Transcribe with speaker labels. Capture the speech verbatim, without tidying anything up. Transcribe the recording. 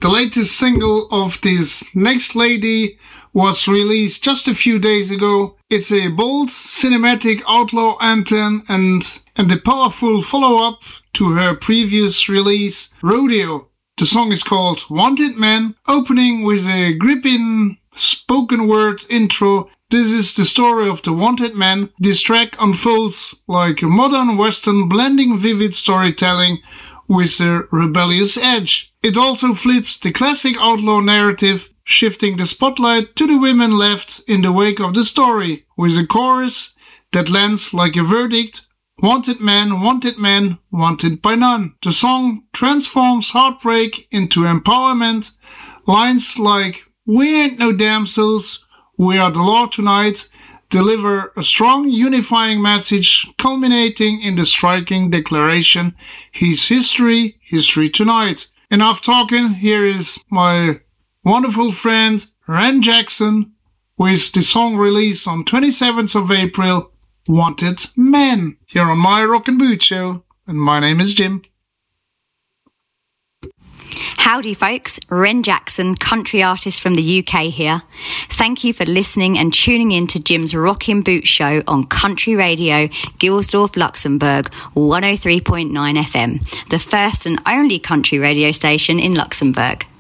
Speaker 1: The latest single of this next lady was released just a few days ago. It's a bold, cinematic outlaw anthem and, and a powerful follow-up to her previous release, Rodeo. The song is called Wanted Man, opening with a gripping spoken word intro. This is the story of the Wanted Man. This track unfolds like a modern western, blending vivid storytelling with a rebellious edge. It also flips the classic outlaw narrative, shifting the spotlight to the women left in the wake of the story, with a chorus that lands like a verdict. Wanted man, wanted man, wanted by none. The song transforms heartbreak into empowerment. Lines like, "We ain't no damsels, we are the law tonight," deliver a strong unifying message, culminating in the striking declaration, "He's history, history tonight." Enough talking, here is my wonderful friend Ren Jackson with the song released on twenty-seventh of April, Wanted Man, here on my Rock and Boot Show, and my name is Jim.
Speaker 2: Howdy folks, Ren Jackson, country artist from the U K here. Thank you for listening and tuning in to Jim's Rockin' Boot Show on Country Radio, Gilsdorf, Luxembourg, one oh three point nine F M, the first and only country radio station in Luxembourg.